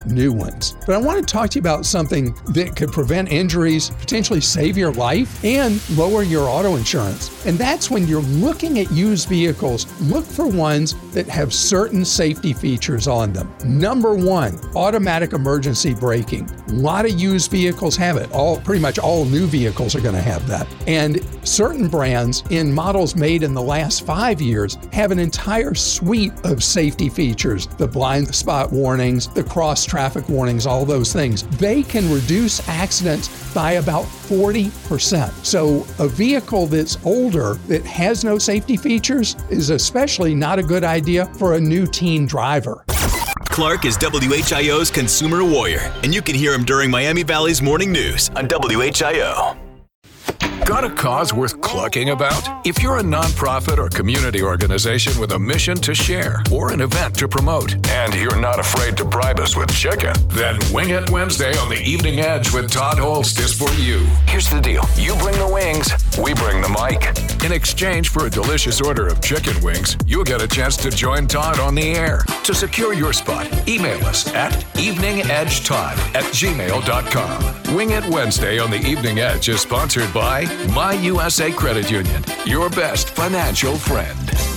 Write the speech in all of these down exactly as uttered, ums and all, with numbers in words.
new ones. But I want to talk to you about something that could prevent injuries, potentially save your life, and lower your auto insurance. And that's when you're looking at used vehicles, look for ones that have certain safety features on them. Number one, automatic emergency braking. A lot of used vehicles have it. All pretty much all new vehicles are going to have that. And certain brands in models made in the last five years have an entire suite of safety features. The blind spot warnings, the cross traffic warnings, all those things. They can reduce accidents by about forty percent. So a vehicle that's older that has no safety features is especially not a good idea for a new teen driver. Clark is W H I O's consumer warrior, and you can hear him during Miami Valley's morning news on W H I O. Got a cause worth clucking about? If you're a nonprofit or community organization with a mission to share or an event to promote, and you're not afraid to bribe us with chicken, then Wing It Wednesday on the Evening Edge with Todd Holst is for you. Here's the deal. You bring the wings, we bring the mic. In exchange for a delicious order of chicken wings, you'll get a chance to join Todd on the air. To secure your spot, email us at eveningedgetodd at gmail dot com. Wing It Wednesday on the Evening Edge is sponsored by My U S A Credit Union, your best financial friend.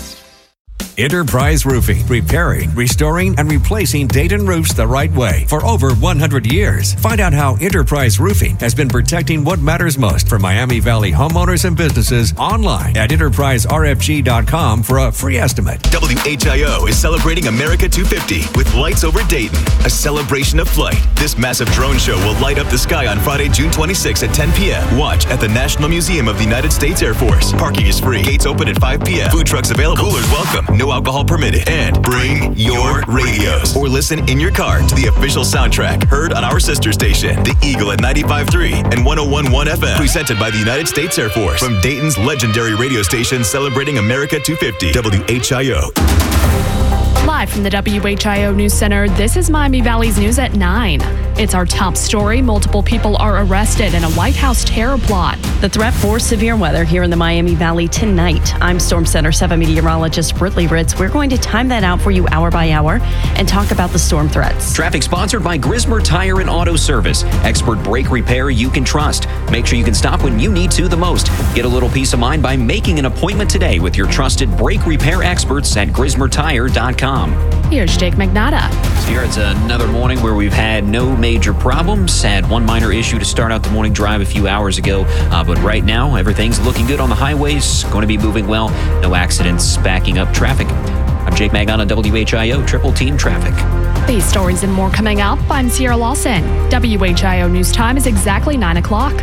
Enterprise Roofing, repairing, restoring, and replacing Dayton roofs the right way for over one hundred years. Find out how Enterprise Roofing has been protecting what matters most for Miami Valley homeowners and businesses online at enterprise r f g dot com for a free estimate. W H I O is celebrating America two fifty with Lights Over Dayton, a celebration of flight. This massive drone show will light up the sky on Friday, June twenty-sixth at ten p.m. Watch at the National Museum of the United States Air Force. Parking is free. Gates open at five p.m. Food trucks available. Coolers welcome. No alcohol permitted. And bring your radios. Or listen in your car to the official soundtrack heard on our sister station, The Eagle at ninety-five point three and one oh one point one F M. Presented by the United States Air Force. From Dayton's legendary radio station celebrating America two fifty. W H I O. Live from the W H I O News Center, this is Miami Valley's News at nine. It's our top story. Multiple people are arrested in a White House terror plot. The threat for severe weather here in the Miami Valley tonight. I'm Storm Center seven meteorologist Britley Ritz. We're going to time that out for you hour by hour and talk about the storm threats. Traffic sponsored by Grismer Tire and Auto Service. Expert brake repair you can trust. Make sure you can stop when you need to the most. Get a little peace of mind by making an appointment today with your trusted brake repair experts at grismer tire dot com. Here's Jake Magnata. So here it's another morning where we've had no major problems. Had one minor issue to start out the morning drive a few hours ago. Uh, but right now, everything's looking good on the highways. Going to be moving well. No accidents backing up traffic. I'm Jake Magnata, W H I O Triple Team Traffic. These stories and more coming up. I'm Sierra Lawson. W H I O News Time is exactly nine o'clock.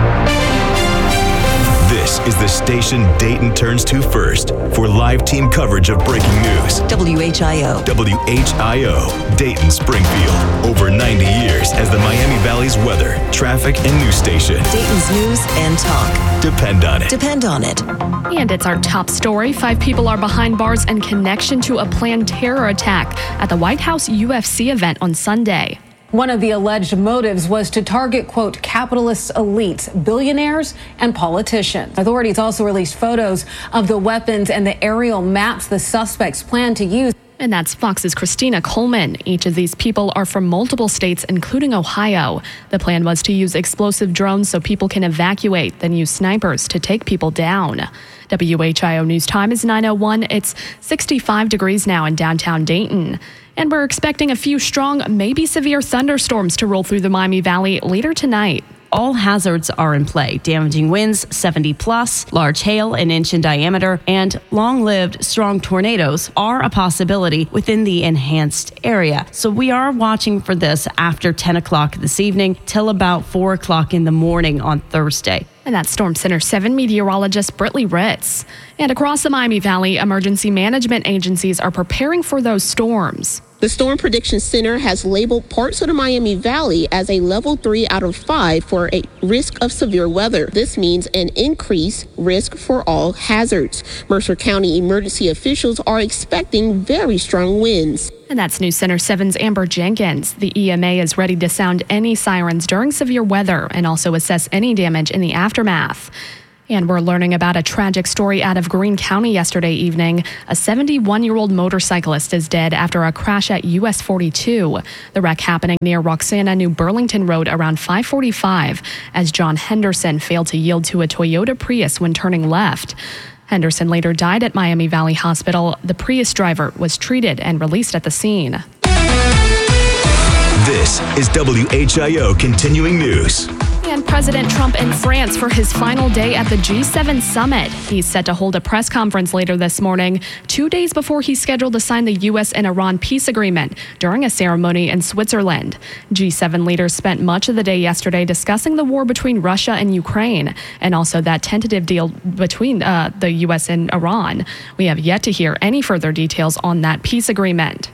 This is the station Dayton turns to first for live team coverage of breaking news. W H I O. W H I O, Dayton Springfield. Over ninety years as the Miami Valley's weather, traffic, and news station. Dayton's news and talk. Depend on it. Depend on it. And it's our top story. Five people are behind bars in connection to a planned terror attack at the White House U F C event on Sunday. One of the alleged motives was to target, quote, capitalist elites, billionaires, and politicians. Authorities also released photos of the weapons and the aerial maps the suspects plan to use. And that's Fox's Christina Coleman. Each of these people are from multiple states, including Ohio. The plan was to use explosive drones so people can evacuate, then use snipers to take people down. W H I O News Time is nine oh one. It's sixty-five degrees now in downtown Dayton. And we're expecting a few strong, maybe severe thunderstorms to roll through the Miami Valley later tonight. All hazards are in play. Damaging winds, seventy plus, large hail, an inch in diameter, and long-lived strong tornadoes are a possibility within the enhanced area. So we are watching for this after ten o'clock this evening till about four o'clock in the morning on Thursday. And that's Storm Center seven meteorologist Britley Ritz. And across the Miami Valley, emergency management agencies are preparing for those storms. The Storm Prediction Center has labeled parts of the Miami Valley as a level three out of five for a risk of severe weather. This means an increased risk for all hazards. Mercer County emergency officials are expecting very strong winds. And that's News Center seven's Amber Jenkins. The E M A is ready to sound any sirens during severe weather and also assess any damage in the aftermath. And we're learning about a tragic story out of Greene County yesterday evening. A seventy-one-year-old motorcyclist is dead after a crash at U S forty-two. The wreck happening near Roxana, New Burlington Road around five forty-five as John Henderson failed to yield to a Toyota Prius when turning left. Henderson later died at Miami Valley Hospital. The Prius driver was treated and released at the scene. This is W H I O Continuing News. And President Trump in France for his final day at the G seven summit. He's set to hold a press conference later this morning, two days before he's scheduled to sign the U S and Iran peace agreement during a ceremony in Switzerland. G seven leaders spent much of the day yesterday discussing the war between Russia and Ukraine and also that tentative deal between uh, the U S and Iran. We have yet to hear any further details on that peace agreement.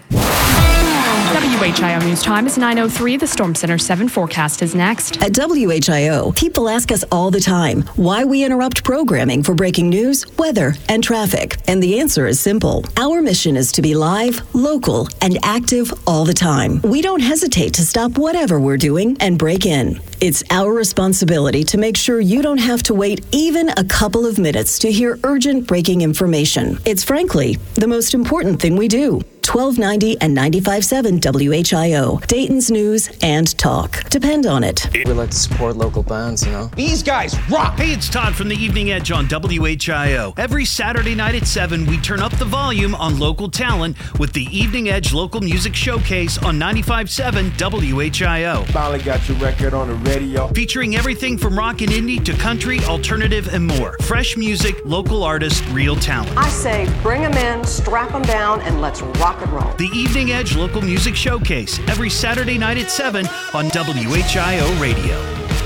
W H I O News Time is nine oh three. The Storm Center seven forecast is next. At W H I O, people ask us all the time why we interrupt programming for breaking news, weather, and traffic. And the answer is simple. Our mission is to be live, local, and active all the time. We don't hesitate to stop whatever we're doing and break in. It's our responsibility to make sure you don't have to wait even a couple of minutes to hear urgent breaking information. It's frankly the most important thing we do. twelve ninety and ninety-five point seven W H I O, Dayton's News and Talk. Depend on it. We like to support local bands, you know. These guys rock! Hey, it's Todd from the Evening Edge on W H I O. Every Saturday night at seven, we turn up the volume on local talent with the Evening Edge Local Music Showcase on ninety-five point seven W H I O. Finally got your record on the radio. Featuring everything from rock and indie to country, alternative, and more. Fresh music, local artists, real talent. I say bring them in, strap them down, and let's rock and roll. The Evening Edge Local Music Showcase, every Saturday night at seven on W H I O Radio.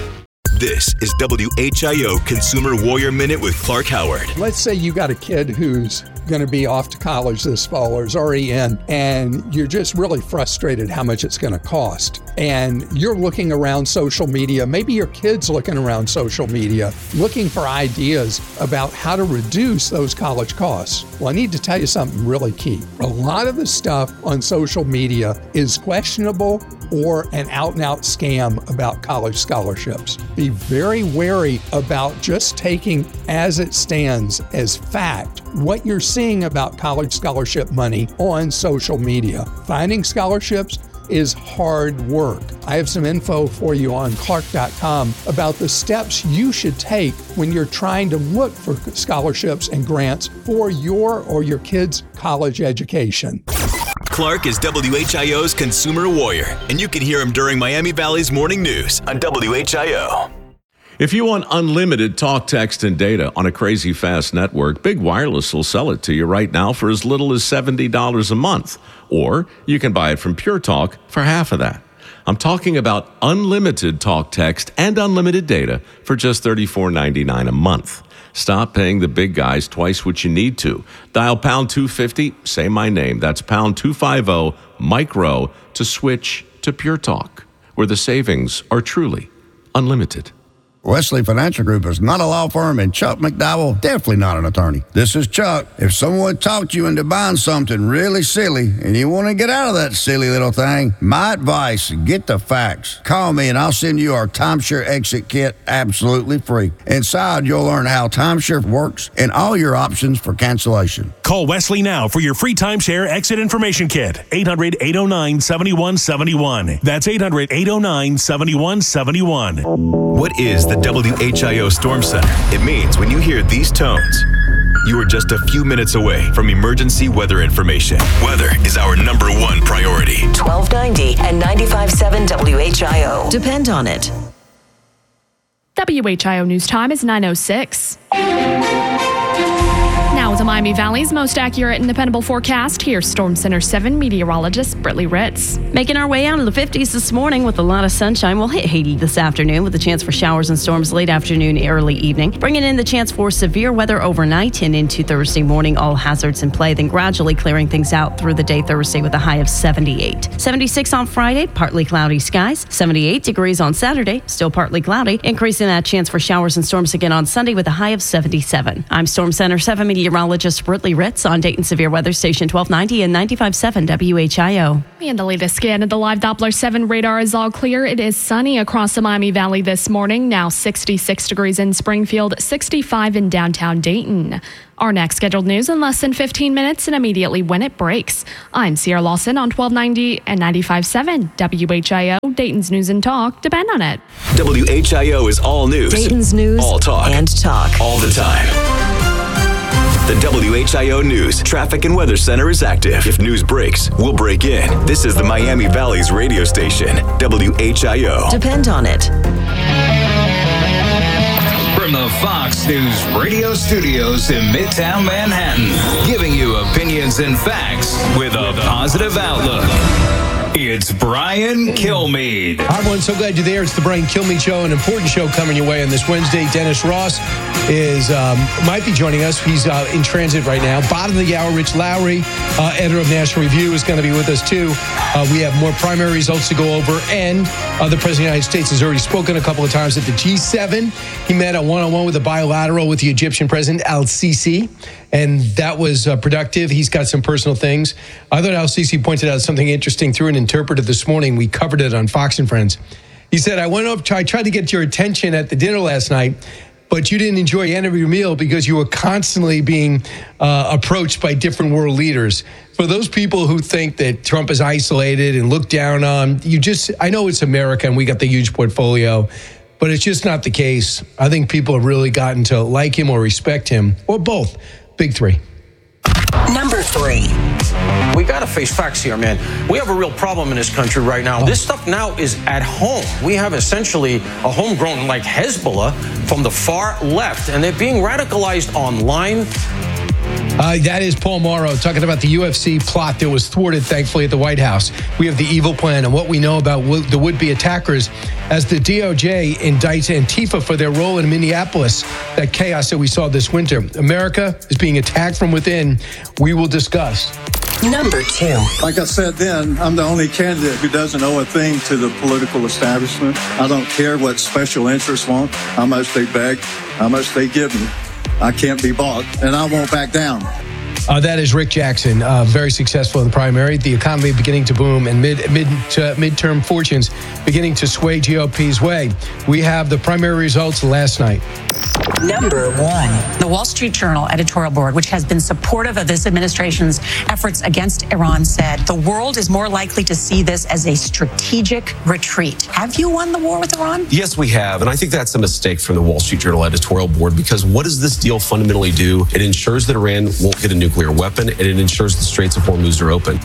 This is W H I O Consumer Warrior Minute with Clark Howard. Let's say you got a kid who's going to be off to college this fall or is already in, and you're just really frustrated how much it's going to cost. And you're looking around social media, maybe your kid's looking around social media, looking for ideas about how to reduce those college costs. Well, I need to tell you something really key. A lot of the stuff on social media is questionable or an out-and-out scam about college scholarships. Be very wary about just taking as it stands as fact what you're seeing about college scholarship money on social media. Finding scholarships is hard work. I have some info for you on Clark dot com about the steps you should take when you're trying to look for scholarships and grants for your or your kid's college education. Clark is W H I O's Consumer Warrior, and you can hear him during Miami Valley's Morning News on W H I O. If you want unlimited talk, text, and data on a crazy fast network, Big Wireless will sell it to you right now for as little as seventy dollars a month. Or you can buy it from Pure Talk for half of that. I'm talking about unlimited talk, text, and unlimited data for just thirty-four ninety-nine a month. Stop paying the big guys twice what you need to. Dial pound two fifty, say my name. That's pound two fifty, micro, to switch to Pure Talk, where the savings are truly unlimited. Wesley Financial Group is not a law firm, and Chuck McDowell definitely not an attorney. This is Chuck. If someone talked you into buying something really silly and you want to get out of that silly little thing, my advice, get the facts. Call me and I'll send you our timeshare exit kit absolutely free. Inside, you'll learn how timeshare works and all your options for cancellation. Call Wesley now for your free timeshare exit information kit. eight hundred, eight oh nine, seven one seven one. That's eight hundred, eight oh nine, seven one seven one. What is the W H I O Storm Center? It means when you hear these tones, you are just a few minutes away from emergency weather information. Weather is our number one priority. twelve ninety and ninety-five point seven W H I O. Depend on it. W H I O News Time is nine oh six. Now with the Miami Valley's most accurate and dependable forecast, here's Storm Center seven meteorologist Brittany Ritz. Making our way out of the fifties this morning with a lot of sunshine. We'll hit Haiti this afternoon with a chance for showers and storms late afternoon, early evening. Bringing in the chance for severe weather overnight and into Thursday morning, all hazards in play, then gradually clearing things out through the day Thursday with a high of seventy-eight. seventy-six on Friday, partly cloudy skies. seventy-eight degrees on Saturday, still partly cloudy. Increasing that chance for showers and storms again on Sunday with a high of seventy-seven. I'm Storm Center seven meteorologist meteorologist Whitley Ritz on Dayton Severe Weather Station twelve ninety and ninety-five point seven W H I O. And the latest scan of the live Doppler seven radar is all clear. It is sunny across the Miami Valley this morning. Now sixty-six degrees in Springfield, sixty-five in downtown Dayton. Our next scheduled news in less than fifteen minutes and immediately when it breaks. I'm Sierra Lawson on twelve ninety and ninety-five point seven W H I O. Dayton's news and talk depend on it. W H I O is all news. Dayton's news all talk. and talk. All the time. The W H I O News Traffic and Weather Center is active. If news breaks, we'll break in. This is the Miami Valley's radio station, W H I O. Depend on it. From the Fox News radio studios in Midtown Manhattan, giving you opinions and facts with a positive outlook. It's Brian Kilmeade. Hi, everyone. So glad you're there. It's the Brian Kilmeade Show, an important show coming your way on this Wednesday. Dennis Ross is um, might be joining us. He's uh, in transit right now. Bottom of the hour, Rich Lowry, uh, editor of National Review, is going to be with us, too. Uh, we have more primary results to go over, and uh, the President of the United States has already spoken a couple of times at the G seven. He met a one-on-one with a bilateral with the Egyptian President, Al-Sisi, and that was uh, productive. He's got some personal things. I thought Al-Sisi pointed out something interesting through an interpreter this morning. We covered it on Fox and Friends. He said, I went up, I tried to get your attention at the dinner last night, but you didn't enjoy any of your meal because you were constantly being uh, approached by different world leaders. For those people who think that Trump is isolated and looked down on, you just, I know it's America and we got the huge portfolio, but it's just not the case. I think people have really gotten to like him or respect him, or both. Big three. Number three. We got to face facts here, man. We have a real problem in this country right now. Oh. This stuff now is at home. We have essentially a homegrown like Hezbollah from the far left, and they're being radicalized online. Uh, that is Paul Morrow talking about the U F C plot that was thwarted, thankfully, at the White House. We have the evil plan and what we know about w- the would-be attackers as the D O J indicts Antifa for their role in Minneapolis, that chaos that we saw this winter. America is being attacked from within. We will discuss. Number two. Like I said then, I'm the only candidate who doesn't owe a thing to the political establishment. I don't care what special interests want, how much they beg, how much they give me. I can't be bought, and I won't back down. Uh, that is Rick Jackson, uh, very successful in the primary. The economy beginning to boom and mid mid to midterm fortunes beginning to sway G O P's way. We have the primary results last night. Number one. The Wall Street Journal editorial board, which has been supportive of this administration's efforts against Iran, said the world is more likely to see this as a strategic retreat. Have you won the war with Iran? Yes, we have. And I think that's a mistake from the Wall Street Journal editorial board, because what does this deal fundamentally do? It ensures that Iran won't get a nuclear weapon, and it ensures the Straits of Hormuz are open.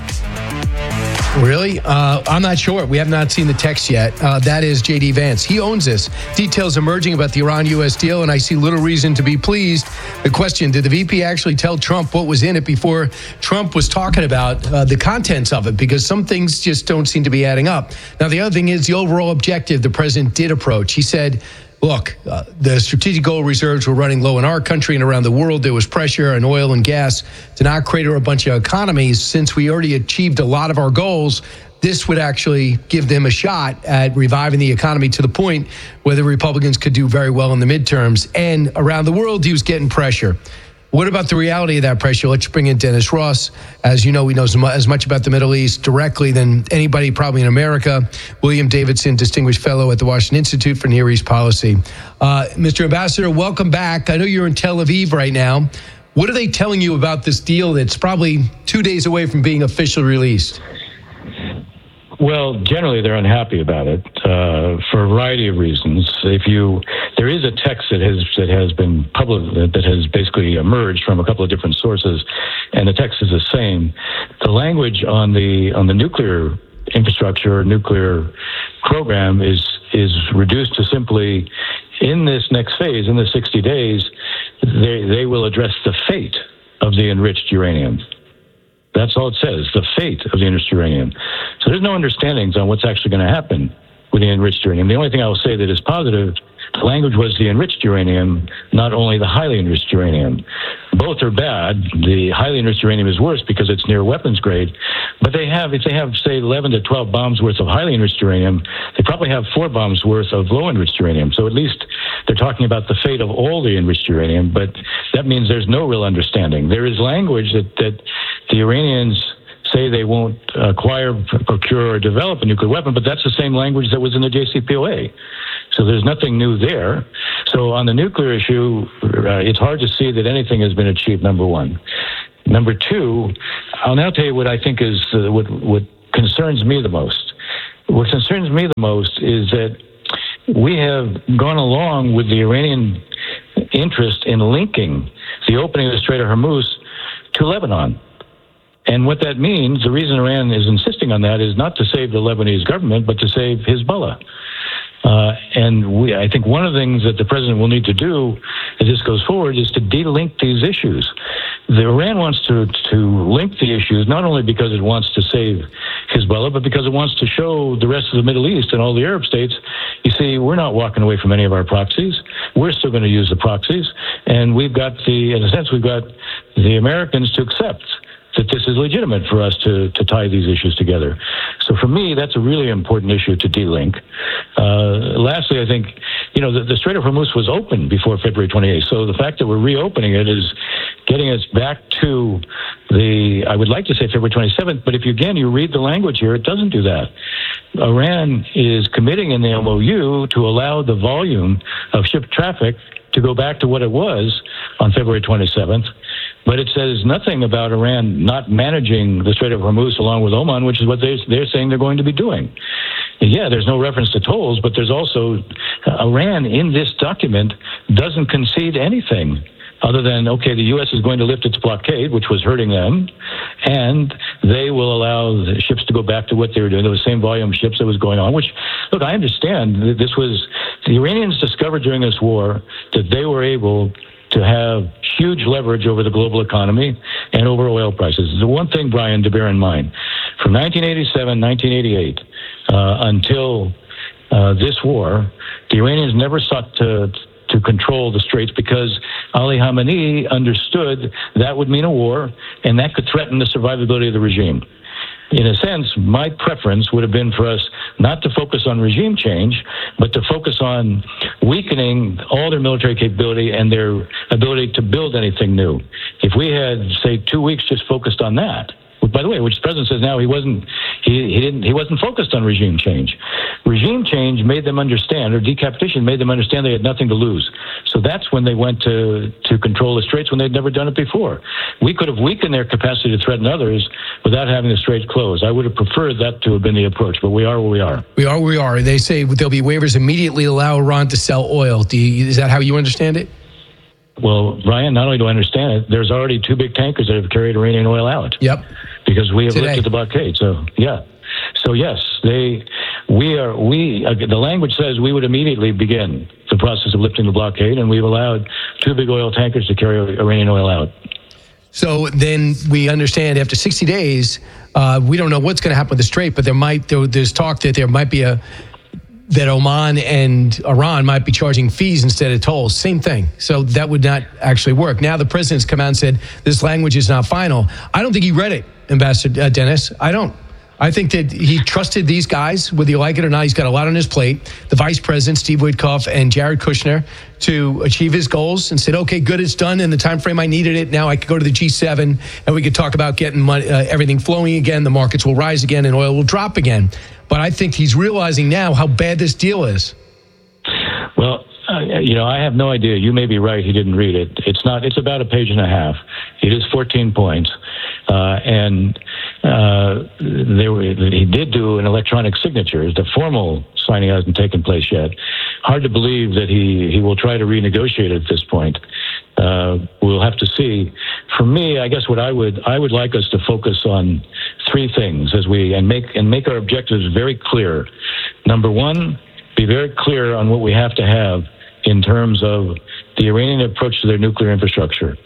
Really? Uh, I'm not sure. We have not seen the text yet. Uh, that is J D Vance. He owns this. Details emerging about the Iran-U S deal, and I see little reason to be pleased. The question, did the V P actually tell Trump what was in it before Trump was talking about uh, the contents of it? Because some things just don't seem to be adding up. Now, the other thing is the overall objective the president did approach. He said, look, uh, the strategic gold reserves were running low in our country and around the world. There was pressure on oil and gas to not crater a bunch of economies. Since we already achieved a lot of our goals, this would actually give them a shot at reviving the economy to the point where the Republicans could do very well in the midterms. And around the world, he was getting pressure. What about the reality of that pressure? Let's bring in Dennis Ross. As you know, he knows as much about the Middle East directly than anybody probably in America. William Davidson, Distinguished Fellow at the Washington Institute for Near East Policy. Uh, Mister Ambassador, welcome back. I know you're in Tel Aviv right now. What are they telling you about this deal that's probably two days away from being officially released? Well, generally they're unhappy about it uh, for a variety of reasons. If you, there is a text that has that has been public that has basically emerged from a couple of different sources, and the text is the same. The language on the on the nuclear infrastructure, nuclear program is is reduced to simply, in this next phase, in the sixty days, they they will address the fate of the enriched uranium. That's all it says, the fate of the enriched uranium. So there's no understandings on what's actually going to happen with the enriched uranium. The only thing I will say that is positive, the language was the enriched uranium, not only the highly enriched uranium. Both are bad. The highly enriched uranium is worse because it's near weapons grade. But they have, if they have, say, eleven to twelve bombs worth of highly enriched uranium, they probably have four bombs worth of low enriched uranium. So at least they're talking about the fate of all the enriched uranium, but that means there's no real understanding. There is language that, that the Iranians say they won't acquire, procure, or develop a nuclear weapon, but that's the same language that was in the J C P O A. So there's nothing new there. So on the nuclear issue, uh, it's hard to see that anything has been achieved, number one. Number two, I'll now tell you what I think is uh, what, what concerns me the most. What concerns me the most is that we have gone along with the Iranian interest in linking the opening of the Strait of Hormuz to Lebanon. And what that means, the reason Iran is insisting on that is not to save the Lebanese government, but to save Hezbollah. Uh, and we, I think one of the things that the president will need to do as this goes forward is to de-link these issues. The Iran wants to, to link the issues not only because it wants to save Hezbollah, but because it wants to show the rest of the Middle East and all the Arab states, you see, we're not walking away from any of our proxies. We're still going to use the proxies. And we've got the, in a sense, we've got the Americans to accept that this is legitimate for us to, to tie these issues together. So for me, that's a really important issue to de-link. Uh, lastly, I think, you know, the, the Strait of Hormuz was open before February twenty-eighth. So the fact that we're reopening it is getting us back to the, I would like to say February twenty-seventh, but if you, again, you read the language here, it doesn't do that. Iran is committing in the M O U to allow the volume of ship traffic to go back to what it was on February twenty-seventh. But it says nothing about Iran not managing the Strait of Hormuz along with Oman, which is what they're, they're saying they're going to be doing. Yeah, there's no reference to tolls, but there's also uh, Iran in this document doesn't concede anything other than, okay, the U S is going to lift its blockade, which was hurting them, and they will allow the ships to go back to what they were doing, the same volume of ships that was going on, which, look, I understand that this was, the Iranians discovered during this war that they were able to have huge leverage over the global economy and over oil prices. The one thing, Brian, to bear in mind, from nineteen eighty-seven, nineteen eighty-eight, uh, until uh, this war, the Iranians never sought to to control the straits because Ali Khamenei understood that would mean a war and that could threaten the survivability of the regime. In a sense, my preference would have been for us not to focus on regime change, but to focus on weakening all their military capability and their ability to build anything new. If we had, say, two weeks just focused on that, by the way, which the president says now he wasn't, he, he didn't, he wasn't focused on regime change. Regime change made them understand, or decapitation made them understand they had nothing to lose. So that's when they went to, to control the straits when they'd never done it before. We could have weakened their capacity to threaten others without having the straits closed. I would have preferred that to have been the approach, but we are where we are. We are where we are. They say there'll be waivers immediately allow Iran to sell oil. Do you, is that how you understand it? Well, Ryan, not only do I understand it, there's already two big tankers that have carried Iranian oil out. Yep. Because we have Today. lifted the blockade. So, yeah. So, yes, they, we are, we, uh, the language says we would immediately begin the process of lifting the blockade, and we've allowed two big oil tankers to carry Iranian oil out. So then we understand after sixty days, uh, we don't know what's going to happen with the Strait, but there might, there, there's talk that there might be a, that Oman and Iran might be charging fees instead of tolls. Same thing. So that would not actually work. Now the president's come out and said this language is not final. I don't think he read it, Ambassador Dennis. I don't. I think that he trusted these guys, whether you like it or not. He's got a lot on his plate. The vice president, Steve Witkoff, and Jared Kushner, to achieve his goals and said, okay, good, it's done in the time frame I needed it. Now I could go to the G seven and we could talk about getting money, uh, everything flowing again. The markets will rise again and oil will drop again. But I think he's realizing now how bad this deal is. Well, uh, you know, I have no idea. You may be right. He didn't read it. It's not. It's about a page and a half. It is fourteen points, uh, and uh, there were, he did do an electronic signature. The formal signing hasn't taken place yet. Hard to believe that he he will try to renegotiate at this point. Uh, we'll have to see. For me, I guess what I would I would like us to focus on three things as we and make and make our objectives very clear. Number one, be very clear on what we have to have in terms of the Iranian approach to their nuclear infrastructure.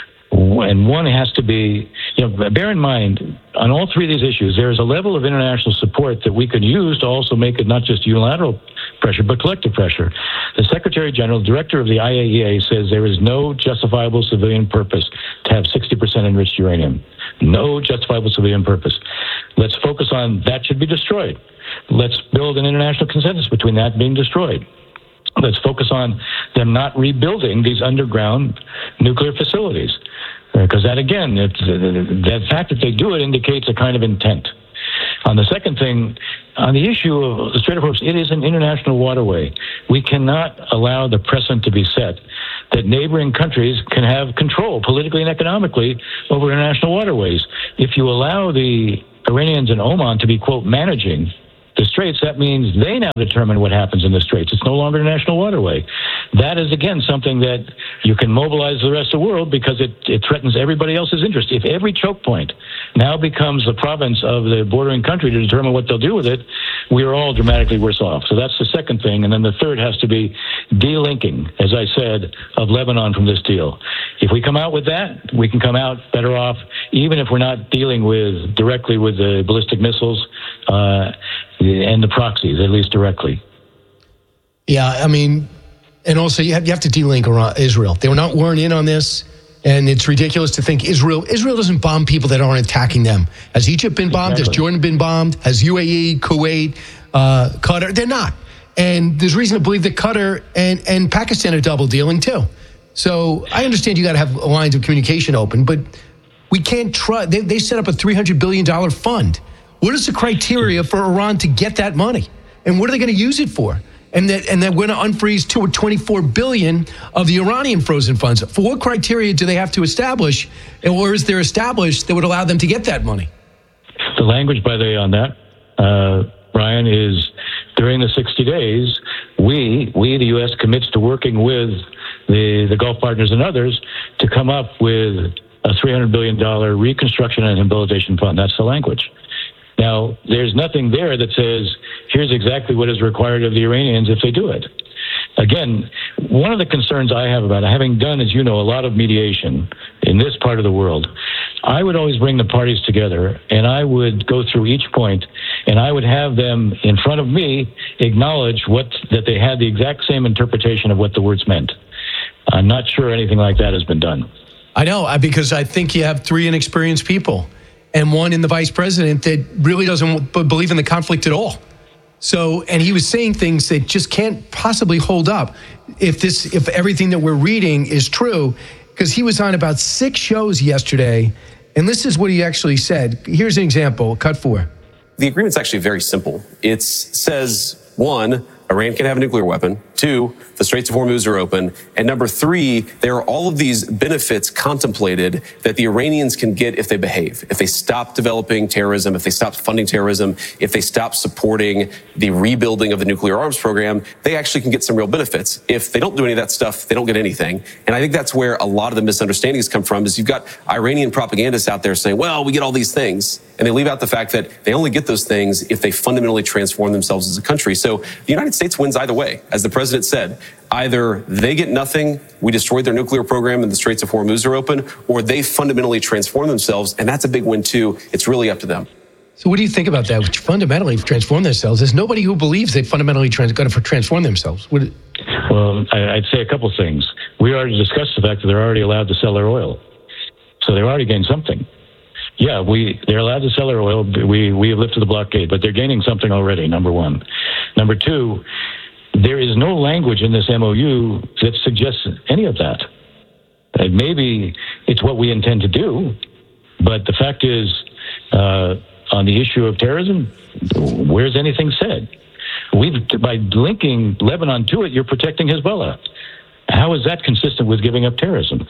And one has to be, you know, bear in mind, on all three of these issues, there is a level of international support that we can use to also make it not just unilateral pressure, but collective pressure. The Secretary General, director of the I A E A, says there is no justifiable civilian purpose to have sixty percent enriched uranium. No justifiable civilian purpose. Let's focus on that should be destroyed. Let's build an international consensus between that being destroyed. Let's focus on them not rebuilding these underground nuclear facilities. Because that, again, it, the fact that they do it indicates a kind of intent. On the second thing, on the issue of the Strait of Hormuz, it is an international waterway. We cannot allow the precedent to be set that neighboring countries can have control politically and economically over international waterways. If you allow the Iranians and Oman to be, quote, managing the Straits, that means they now determine what happens in the Straits. It's no longer a national waterway. That is, again, something that you can mobilize the rest of the world because it, it threatens everybody else's interest. If every choke point now becomes the province of the bordering country to determine what they'll do with it, we are all dramatically worse off. So that's the second thing. And then the third has to be delinking, as I said, of Lebanon from this deal. If we come out with that, we can come out better off, even if we're not dealing with directly with the ballistic missiles uh, and the proxies, at least directly. Yeah, I mean, and also you have, you have to delink Iran, Israel. They were not weren't in on this, and it's ridiculous to think Israel Israel doesn't bomb people that aren't attacking them. Has Egypt been bombed? Exactly. Has Jordan been bombed? Has U A E, Kuwait, uh, Qatar? They're not. And there's reason to believe that Qatar and, and Pakistan are double dealing too. So I understand you got to have lines of communication open, but we can't try. They, they set up a three hundred billion dollars fund. What is the criteria for Iran to get that money? And what are they going to use it for? And that and that we're going to unfreeze two or twenty-four billion of the Iranian frozen funds. For what criteria do they have to establish, or is there established that would allow them to get that money? The language, by the way, on that, uh, Brian, is during the sixty days, we, we, the U S, commits to working with the, the Gulf partners and others to come up with a three hundred billion dollars reconstruction and rehabilitation fund. That's the language. Now, there's nothing there that says, here's exactly what is required of the Iranians if they do it. Again, one of the concerns I have about it, having done, as you know, a lot of mediation in this part of the world, I would always bring the parties together and I would go through each point and I would have them in front of me acknowledge what that they had the exact same interpretation of what the words meant. I'm not sure anything like that has been done. I know, because I think you have three inexperienced people and one in the vice president that really doesn't believe in the conflict at all. So, and he was saying things that just can't possibly hold up if this, if everything that we're reading is true, because he was on about six shows yesterday, and this is what he actually said. Here's an example, cut four. The agreement's actually very simple. It says, one, Iran can have a nuclear weapon. Two, the Straits of Hormuz are open. And number three, there are all of these benefits contemplated that the Iranians can get if they behave, if they stop developing terrorism, if they stop funding terrorism, if they stop supporting the rebuilding of the nuclear arms program, they actually can get some real benefits. If they don't do any of that stuff, they don't get anything. And I think that's where a lot of the misunderstandings come from, is you've got Iranian propagandists out there saying, well, we get all these things. And they leave out the fact that they only get those things if they fundamentally transform themselves as a country. So the United States wins either way. As the president said, either they get nothing, we destroyed their nuclear program and the Straits of Hormuz are open, or they fundamentally transform themselves, and that's a big win too. It's really up to them. So what do you think about that? Which fundamentally transform themselves? There's nobody who believes they fundamentally trans- going to transform themselves. What? Well, I'd say a couple things. We already discussed the fact that they're already allowed to sell their oil. So they've already gained something. Yeah, we they're allowed to sell their oil. We we have lifted the blockade, but they're gaining something already, number one. Number two, there is no language in this M O U that suggests any of that. Uh, maybe it's what we intend to do, but the fact is, uh, on the issue of terrorism, where's anything said? We've, by linking Lebanon to it, you're protecting Hezbollah. How is that consistent with giving up terrorism?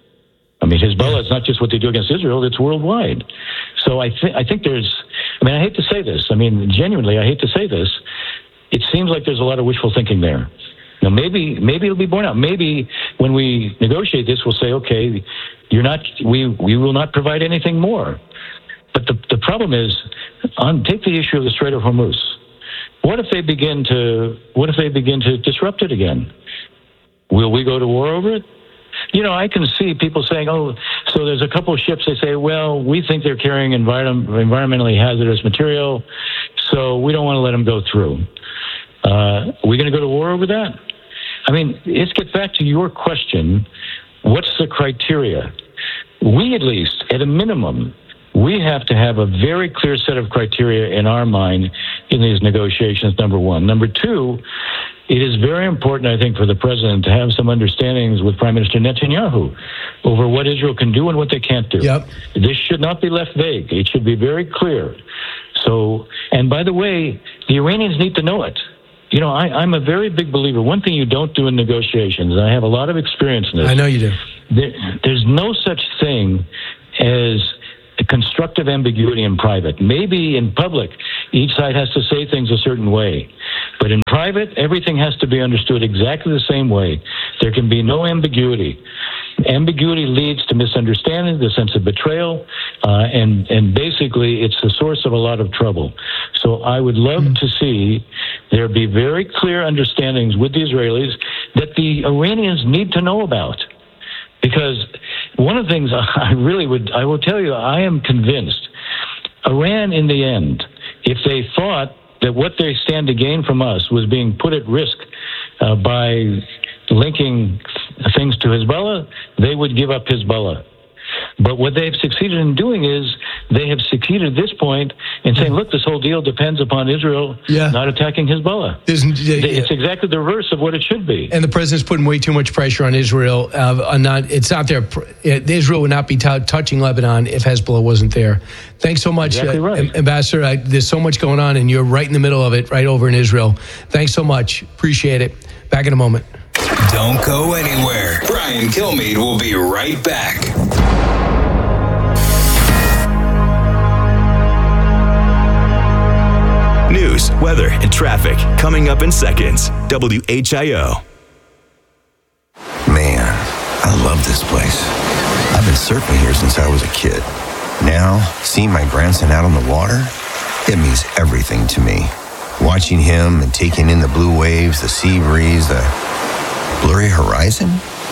I mean, Hezbollah is not just what they do against Israel, it's worldwide. So I, th- I think there's, I mean, I hate to say this. I mean, genuinely, I hate to say this. It seems like there's a lot of wishful thinking there. Now, maybe maybe it'll be borne out. Maybe when we negotiate this, we'll say, okay, you're not, we, we will not provide anything more. But the, the problem is, on, take the issue of the Strait of Hormuz. What if they begin to, what if they begin to disrupt it again? Will we go to war over it? You know, I can see people saying, oh, so there's a couple of ships, they say, well, we think they're carrying environment, environmentally hazardous material, so we don't want to let them go through. Uh, are we going to go to war over that? I mean, let's get back to your question. What's the criteria? We, at least, at a minimum, we have to have a very clear set of criteria in our mind in these negotiations, number one. Number two, it is very important, I think, for the president to have some understandings with Prime Minister Netanyahu over what Israel can do and what they can't do. Yep. This should not be left vague. It should be very clear. So, and by the way, the Iranians need to know it. You know, I, I'm a very big believer. One thing you don't do in negotiations, and I have a lot of experience in this. I know you do. There, there's no such thing as a constructive ambiguity in private. Maybe in public, each side has to say things a certain way. But in private, everything has to be understood exactly the same way. There can be no ambiguity. Ambiguity leads to misunderstanding, the sense of betrayal, uh, and, and basically it's the source of a lot of trouble. So I would love mm. to see there be very clear understandings with the Israelis that the Iranians need to know about. Because one of the things I really would, I will tell you, I am convinced Iran in the end, if they thought that what they stand to gain from us was being put at risk uh, by linking things to Hezbollah, they would give up Hezbollah. But what they've succeeded in doing is they have succeeded at this point in saying, look, this whole deal depends upon Israel yeah. not attacking Hezbollah. Isn't, uh, it's exactly the reverse of what it should be. And the president's putting way too much pressure on Israel. Uh, on not, it's not there. Israel would not be t- touching Lebanon if Hezbollah wasn't there. Thanks so much, exactly uh, right. Ambassador. I, there's so much going on, and you're right in the middle of it, right over in Israel. Thanks so much. Appreciate it. Back in a moment. Don't go anywhere. Brian Kilmeade will be right back. News, weather, and traffic coming up in seconds. W H I O. Man, I love this place. I've been surfing here since I was a kid. Now, seeing my grandson out on the water, it means everything to me. Watching him and taking in the blue waves, the sea breeze, the blurry horizon.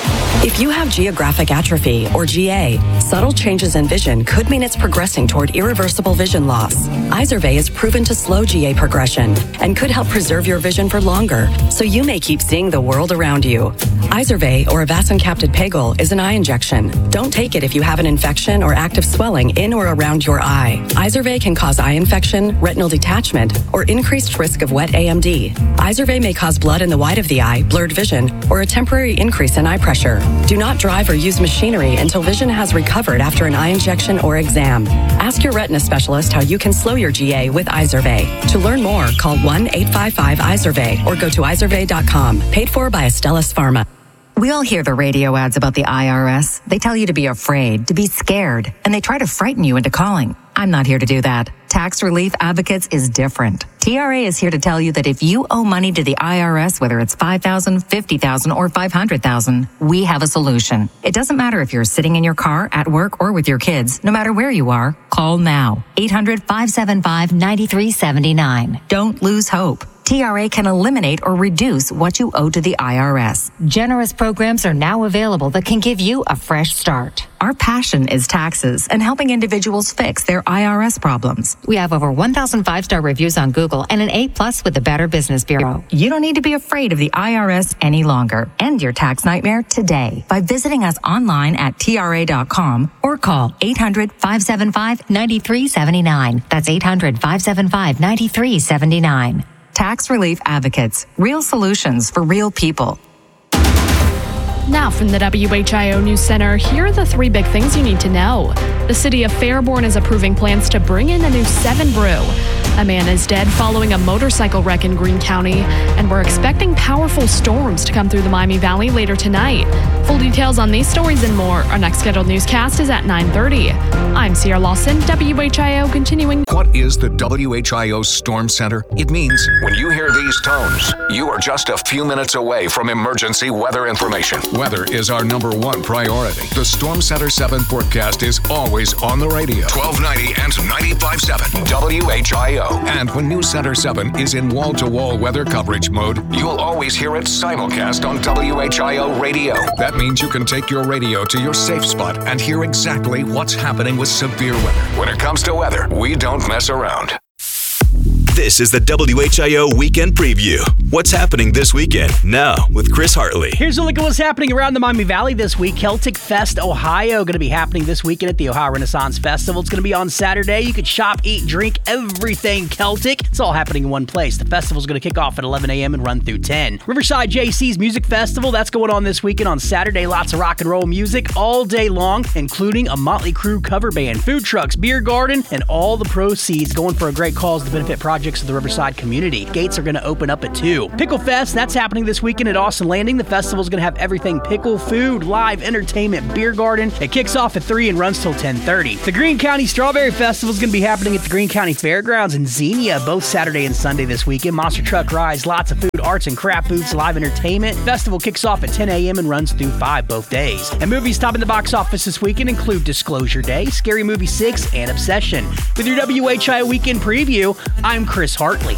If you have geographic atrophy, or G A, subtle changes in vision could mean it's progressing toward irreversible vision loss. Izervay is proven to slow G A progression and could help preserve your vision for longer, so you may keep seeing the world around you. Izervay, or avacincaptad pegol, is an eye injection. Don't take it if you have an infection or active swelling in or around your eye. Izervay can cause eye infection, retinal detachment, or increased risk of wet A M D. Izervay may cause blood in the white of the eye, blurred vision, or a temporary increase in eye pressure. Do not drive or use machinery until vision has recovered after an eye injection or exam. Ask your retina specialist how you can slow your G A with Izervay. To learn more, call one eight five five Izervay or go to izervay dot com. Paid for by Astellas Pharma. We all hear the radio ads about the I R S. They tell you to be afraid, to be scared, and they try to frighten you into calling. I'm not here to do that. Tax Relief Advocates is different. T R A is here to tell you that if you owe money to the I R S, whether it's five thousand dollars, fifty thousand dollars, or five hundred thousand dollars, we have a solution. It doesn't matter if you're sitting in your car, at work, or with your kids. No matter where you are, call now. eight hundred, five seven five, nine three seven nine. Don't lose hope. T R A can eliminate or reduce what you owe to the I R S. Generous programs are now available that can give you a fresh start. Our passion is taxes and helping individuals fix their I R S problems. We have over one thousand five-star reviews on Google and an A plus with the Better Business Bureau. You don't need to be afraid of the I R S any longer. End your tax nightmare today by visiting us online at T R A dot com or call eight hundred, five seven five, nine three seven nine. That's eight hundred, five seven five, nine three seven nine. Tax Relief Advocates. Real solutions for real people. Now from the W H I O News Center, here are the three big things you need to know. The city of Fairborn is approving plans to bring in a new Seven Brew. A man is dead following a motorcycle wreck in Greene County, and we're expecting powerful storms to come through the Miami Valley later tonight. Full details on these stories and more. Our next scheduled newscast is at nine thirty. I'm Sierra Lawson, W H I O continuing. What is the W H I O Storm Center? It means when you hear these tones, you are just a few minutes away from emergency weather information. Weather is our number one priority. The Storm Center seven forecast is always on the radio. twelve ninety and ninety-five point seven W H I O. And when News Center seven is in wall-to-wall weather coverage mode, you'll always hear it simulcast on W H I O radio. That means you can take your radio to your safe spot and hear exactly what's happening with severe weather. When it comes to weather, we don't mess around. This is the W H I O Weekend Preview. What's happening this weekend? Now with Chris Hartley. Here's a look at what's happening around the Miami Valley this week. Celtic Fest Ohio going to be happening this weekend at the Ohio Renaissance Festival. It's going to be on Saturday. You can shop, eat, drink, everything Celtic. It's all happening in one place. The festival's going to kick off at eleven a.m. and run through ten. Riverside J C's Music Festival, that's going on this weekend on Saturday. Lots of rock and roll music all day long, including a Motley Crue cover band, food trucks, beer garden, and all the proceeds going for a great cause to benefit projects of the Riverside community. Gates are going to open up at two. Pickle Fest, that's happening this weekend at Austin Landing. The festival's going to have everything pickle, food, live entertainment, beer garden. It kicks off at three and runs till ten thirty. The Greene County Strawberry Festival is going to be happening at the Greene County Fairgrounds in Xenia both Saturday and Sunday this weekend. Monster truck rides, lots of food, arts and craft booths, live entertainment. Festival kicks off at ten a.m. and runs through five both days. And movies topping the box office this weekend include Disclosure Day, Scary Movie six, and Obsession. With your W H I O Weekend Preview, I'm Chris Hartley.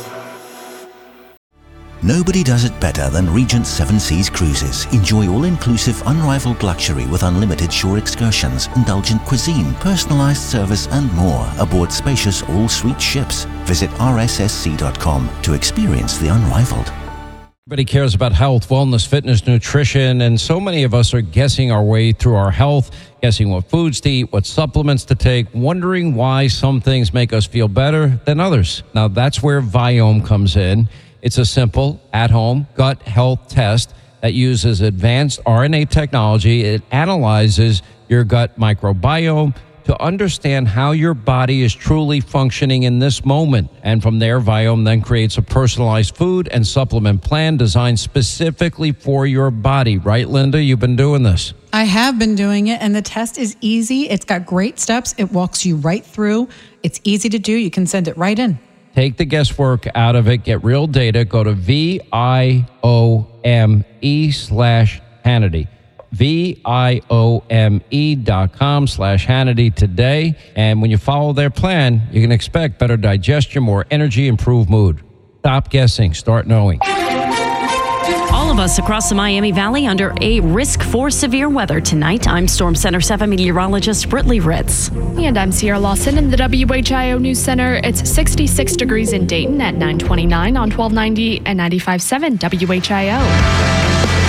Nobody does it better than Regent Seven Seas Cruises. Enjoy all-inclusive, unrivaled luxury with unlimited shore excursions, indulgent cuisine, personalized service, and more aboard spacious all-suite ships. Visit R S S C dot com to experience the unrivaled. Everybody cares about health, wellness, fitness, nutrition, and so many of us are guessing our way through our health, guessing what foods to eat, what supplements to take, wondering why some things make us feel better than others. Now, that's where Viome comes in. It's a simple, at-home gut health test that uses advanced R N A technology. It analyzes your gut microbiome to understand how your body is truly functioning in this moment. And from there, Viome then creates a personalized food and supplement plan designed specifically for your body. Right, Linda? You've been doing this. I have been doing it, and the test is easy. It's got great steps. It walks you right through. It's easy to do. You can send it right in. Take the guesswork out of it. Get real data. Go to V I O M E slash Hannity. V I O M E dot com slash Hannity today. And when you follow their plan, you can expect better digestion, more energy, improved mood. Stop guessing. Start knowing. All of us across the Miami Valley under a risk for severe weather tonight. I'm Storm Center seven meteorologist Brittany Ritz. And I'm Sierra Lawson in the W H I O News Center. It's sixty-six degrees in Dayton at nine twenty-nine on twelve ninety and ninety-five point seven W H I O.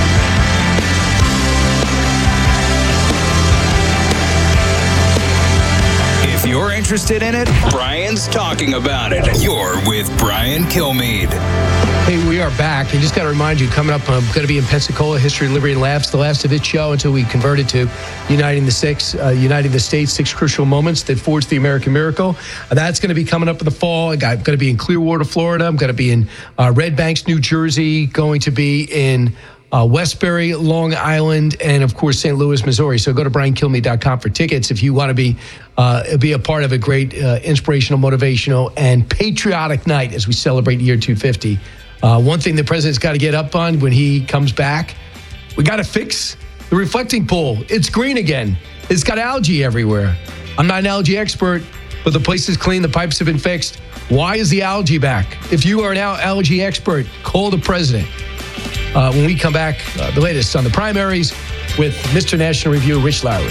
If you're interested in it, Brian's talking about it. You're with Brian Kilmeade. Hey, we are back. I just got to remind you, coming up, I'm going to be in Pensacola, History, Liberty, and Laughs, the last of its show until we convert it to Uniting the Six, uh, Uniting the States, Six Crucial Moments that forged the American Miracle. Uh, that's going to be coming up in the fall. I'm going to be in Clearwater, Florida. I'm going to be in uh, Red Banks, New Jersey. Going to be in uh, Westbury, Long Island, and, of course, Saint Louis, Missouri. So go to brian kilmeade dot com for tickets if you want to be uh, be a part of a great uh, inspirational, motivational, and patriotic night as we celebrate year two fifty. Uh, one thing the president's got to get up on when he comes back, we got to fix the reflecting pool. It's green again. It's got algae everywhere. I'm not an algae expert, but the place is clean. The pipes have been fixed. Why is the algae back? If you are an algae expert, call the president. Uh, when we come back, uh, the latest on the primaries with Mister National Review, Rich Lowry.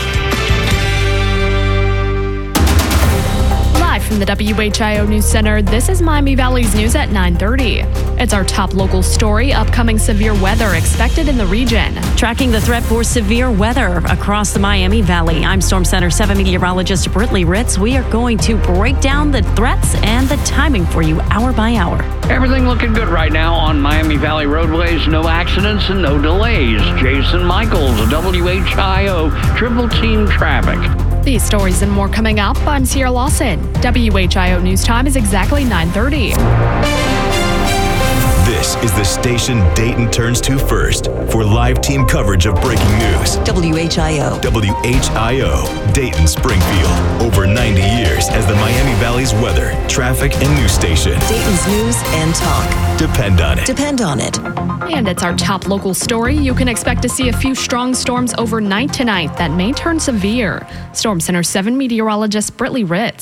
From the W H I O News Center, this is Miami Valley's news at nine thirty. It's our top local story, upcoming severe weather expected in the region. Tracking the threat for severe weather across the Miami Valley. I'm Storm Center seven meteorologist Brittany Ritz. We are going to break down the threats and the timing for you hour by hour. Everything looking good right now on Miami Valley roadways. No accidents and no delays. Jason Michaels, W H I O Triple Team Traffic. These stories and more coming up. I'm Sierra Lawson. W H I O News Time is exactly nine thirty. This is the station Dayton turns to first for live team coverage of breaking news. W H I O. W H I O, Dayton Springfield. Over ninety years as the Miami Valley's weather, traffic, and news station. Dayton's news and talk. Depend on it. Depend on it. And it's our top local story. You can expect to see a few strong storms overnight tonight that may turn severe. Storm Center seven meteorologist Brittany Ritz.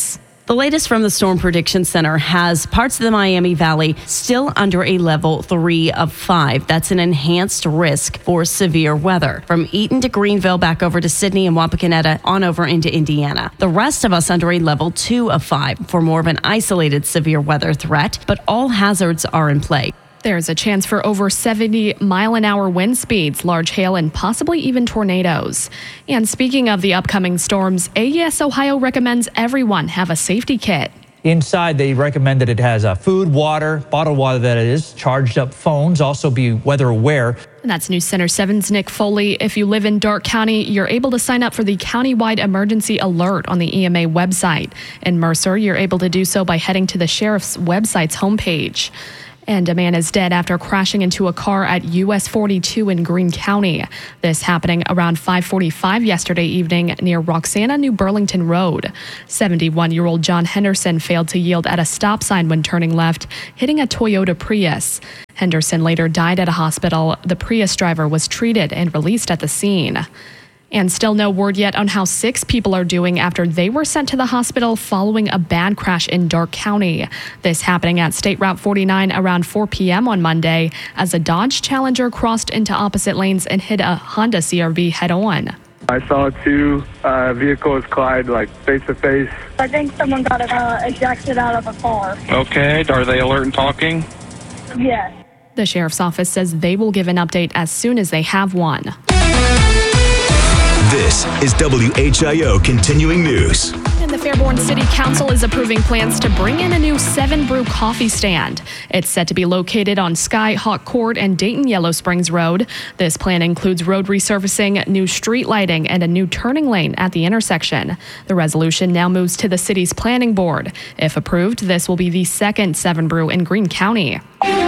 The latest from the Storm Prediction Center has parts of the Miami Valley still under a level three of five. That's an enhanced risk for severe weather. From Eaton to Greenville, back over to Sydney and Wapakoneta, on over into Indiana. The rest of us under a level two of five for more of an isolated severe weather threat, but all hazards are in play. There's a chance for over seventy mile an hour wind speeds, large hail, and possibly even tornadoes. And speaking of the upcoming storms, A E S Ohio recommends everyone have a safety kit. Inside, they recommend that it has uh, food, water, bottled water that is, charged up phones, also be weather aware. And that's News Center seven's Nick Foley. If you live in Darke County, you're able to sign up for the countywide emergency alert on the E M A website. In Mercer, you're able to do so by heading to the sheriff's website's homepage. And a man is dead after crashing into a car at U S forty-two in Greene County. This happening around five forty-five yesterday evening near Roxana, New Burlington Road. seventy-one-year-old John Henderson failed to yield at a stop sign when turning left, hitting a Toyota Prius. Henderson later died at a hospital. The Prius driver was treated and released at the scene. And still no word yet on how six people are doing after they were sent to the hospital following a bad crash in Darke County. This happening at State Route forty-nine around four p.m. on Monday as a Dodge Challenger crossed into opposite lanes and hit a Honda C R V head-on. I saw two uh, vehicles collide like face to face. I think someone got uh, ejected out of a car. Okay, are they alert and talking? Yes. The sheriff's office says they will give an update as soon as they have one. This is W H I O Continuing News. And the Fairborn City Council is approving plans to bring in a new Seven Brew coffee stand. It's set to be located on Sky, Hawk Court, and Dayton Yellow Springs Road. This plan includes road resurfacing, new street lighting, and a new turning lane at the intersection. The resolution now moves to the city's planning board. If approved, this will be the second Seven Brew in Greene County.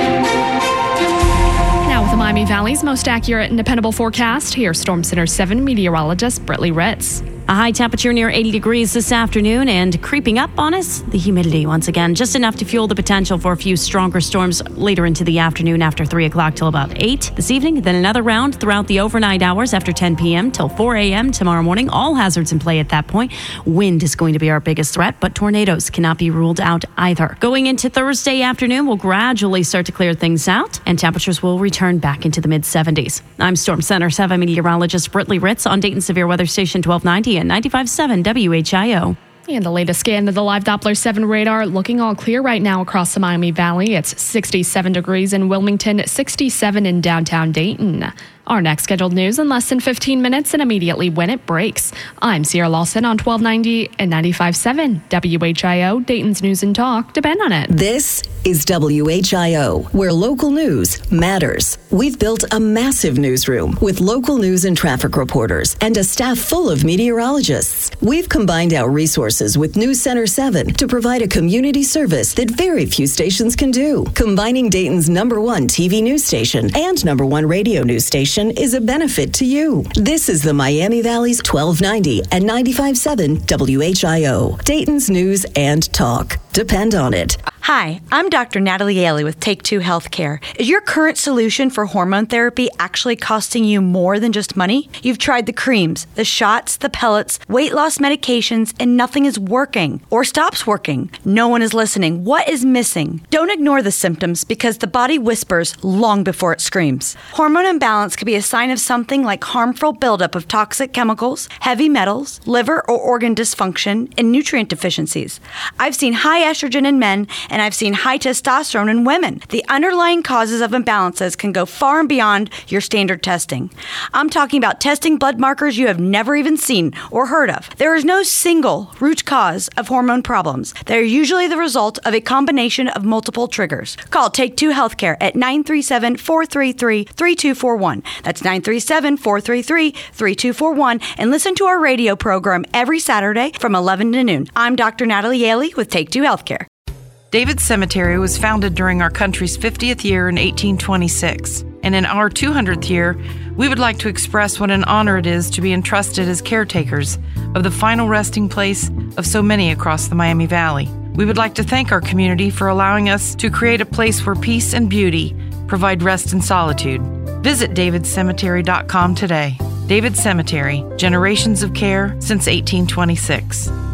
With the Miami Valley's most accurate and dependable forecast, here's Storm Center seven meteorologist Brittany Ritz. A high temperature near eighty degrees this afternoon and creeping up on us, the humidity once again, just enough to fuel the potential for a few stronger storms later into the afternoon after three o'clock till about eight this evening. Then another round throughout the overnight hours after ten p.m. till four a.m. tomorrow morning. All hazards in play at that point. Wind is going to be our biggest threat, but tornadoes cannot be ruled out either. Going into Thursday afternoon, we'll gradually start to clear things out and temperatures will return back into the mid seventies. I'm Storm Center seven meteorologist Brittany Ritz on Dayton Severe Weather Station twelve ninety and ninety-five point seven W H I O. And the latest scan of the live Doppler seven radar looking all clear right now across the Miami Valley. It's sixty-seven degrees in Wilmington, sixty-seven in downtown Dayton. Our next scheduled news in less than fifteen minutes and immediately when it breaks. I'm Sierra Lawson on twelve ninety and ninety-five point seven W H I O, Dayton's News and Talk. Depend on it. This is W H I O, where local news matters. We've built a massive newsroom with local news and traffic reporters and a staff full of meteorologists. We've combined our resources with News Center seven to provide a community service that very few stations can do. Combining Dayton's number one T V news station and number one radio news station is a benefit to you. This is the Miami Valley's twelve ninety and ninety-five point seven W H I O, Dayton's News and Talk. Depend on it. Hi, I'm Doctor Natalie Yaley with Take Two Healthcare. Is your current solution for hormone therapy actually costing you more than just money? You've tried the creams, the shots, the pellets, weight loss medications, and nothing is working or stops working. No one is listening. What is missing? Don't ignore the symptoms because the body whispers long before it screams. Hormone imbalance could be a sign of something like harmful buildup of toxic chemicals, heavy metals, liver or organ dysfunction, and nutrient deficiencies. I've seen high estrogen in men and I've seen high testosterone in women. The underlying causes of imbalances can go far and beyond your standard testing. I'm talking about testing blood markers you have never even seen or heard of. There is no single root cause of hormone problems. They're usually the result of a combination of multiple triggers. Call Take Two Healthcare at nine three seven, four three three, three two four one. That's nine three seven, four three three, three two four one. And listen to our radio program every Saturday from eleven to noon. I'm Doctor Natalie Yaley with Take Two Healthcare. David Cemetery was founded during our country's fiftieth year in eighteen twenty-six. And in our two hundredth year, we would like to express what an honor it is to be entrusted as caretakers of the final resting place of so many across the Miami Valley. We would like to thank our community for allowing us to create a place where peace and beauty provide rest and solitude. Visit david cemetery dot com today. David Cemetery, generations of care since eighteen twenty-six.